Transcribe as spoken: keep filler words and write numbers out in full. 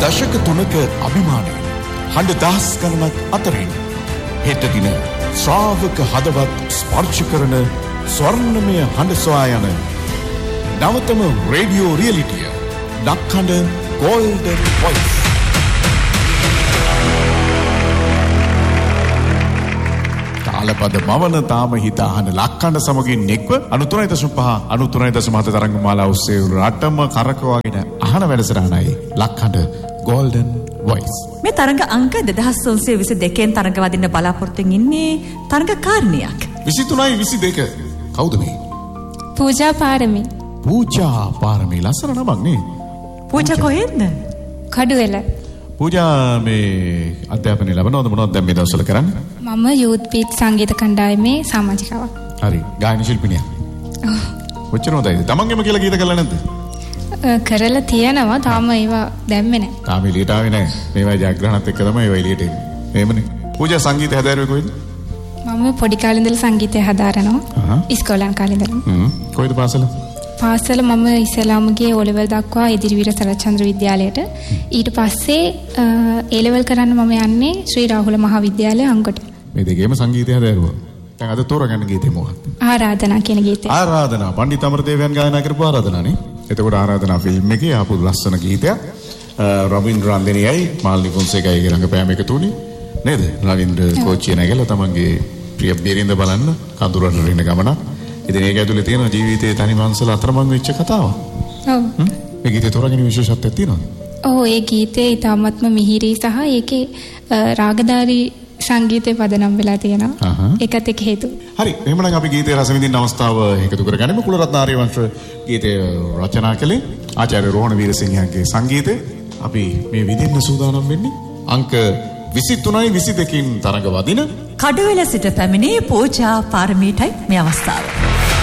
දශක තුනක අභිමානය හඬ දහස් ගණනක් අතරින් හෙට දින ශ්‍රාවක හදවත් ස්පර්ශ කරන ස්වර්ණමය හඬ සොයා යන නවතම රේඩියෝ රියලිටිය ලක්හඬ ගෝල්ඩන් වොයිස්. තාලපද මවන තාම හිත අහන ලක්හඬ සමගින් එක්ව අනුතුනයි දශම පහ අනුතුනයි දශම හත තරංග මාලාව ඔස්සේ රටම කරකවාගෙන අහන වැඩසටහනයි ලක්හඬ ගෝල්ඩන් වොයිස්. මේ තරඟ අංක දෙදහස් තුන්සිය විසි දෙකෙන් තරඟ වදින්න බලාපොරොත්තුෙන් ඉන්නේ තරඟකාරිනියක්. විසි තුනයි විසි දෙක. කවුද මේ? පූජා පාරමී. පූජා පාරමී ලස්සන නමක් නේ. පූජා කොහෙන්ද? කඩුවෙල. පූජා මේ අධ්‍යාපනය ලබනවද මොනවද දැන් මේ දවස්වල කරන්නේ? මම යූත් පීට් සංගීත කණ්ඩායමේ සමාජිකාවක්. හරි. ගායන ශිල්පිනියක්. ඔව්. කොච්චර හොඳයිද? තමන්ගෙම කියලා ගීත කරලා නැද්ද? කරලා තියෙනවා. තාම ඒවා දැම්මේ නැහැ. තාම එළියට ආවේ නැහැ. මේවා ජයග්‍රහණත් එක්ක තමයි ඒවා එළියට එන්නේ. එහෙමනේ. පූජා සංගීත හැදෑරුවේ කොහෙද? මම පොඩි කාලේ ඉඳලා සංගීතය හදාරනවා. ඉස්කෝලෙන් කාලේ ඉඳලා. හ්ම්. කොහෙද පාසල? පාසල මම ඉස්සෙල්ලාම ගියේ O level දක්වා ඉදිරිවීර සරච්චන්ද්‍ර විද්‍යාලයට. ඊට පස්සේ A level කරන්න මම යන්නේ ශ්‍රී රාහුල මහාවිද්‍යාලය අංගොට. මේ දෙකේම සංගීතය හැදෑරුවා. දැන් අද තෝරගන්න ගීතේ මොකක්ද? ආරාධනා කියන ගීතය. ආරාධනා පණ්ඩිත අමරදේවයන් ගායනා කරපු ආරාධනානේ. එතකොට ආරාධනා ෆිල්ම් එකේ ආපු ලස්සන ගීතයක් රවීන්ද්‍ර රන්දෙනියයි මාල්නි ෆොන්සේකායි රංගපෑම එකතු වුණේ නේද? රවීන්ද්‍ර කෝච්චිය නැගලා තමන්ගේ ප්‍රිය බිරිඳ බලන්න කඳුරට රින ගමනක්. ඉතින් ඒක ඇතුලේ තියෙන ජීවිතයේ තනි මංසල අතරමං වෙච්ච කතාවක්. ඔව්. මේ ගීතේ තෝරගෙන විශේෂත්වයක් තියෙනවද? ඔව් ඒ ගීතේ ඊටාත්ම මිහිරි සහ ඒකේ රාගදාරී සංගීතේ පදනම් වෙලා තියෙනවා. ඒකත් එක්ක හේතු. හරි. එහෙමනම් අපි ගීතේ රස විඳින්න අවස්ථාව එකතු කරගනිමු. කුලරත්න ආර්යවංශ ගීතය රචනා කළේ ආචාර්ය රෝහණ වීරසිංහගේ සංගීතය. අපි මේ විඳින්න සූදානම් වෙන්නේ අංක විසි තුනයි විසි දෙකකින් තරඟ වදින කඩුවෙල සිට පැමිණි පූජා පාරමීටයි මේ අවස්ථාව.